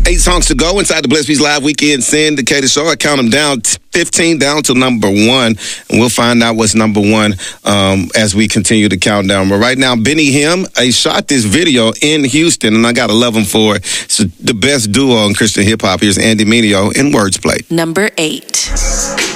8 songs to go inside the Bless Beats Live Weekend Syndicated Show. I count them down 15 down to number 1, and we'll find out what's number 1 as we continue to count down. But right now, Benny Him, I shot this video in Houston, and I gotta love him for it. It's the best duo in Christian hip hop. Here's Andy Mineo in Words Play. Number 8.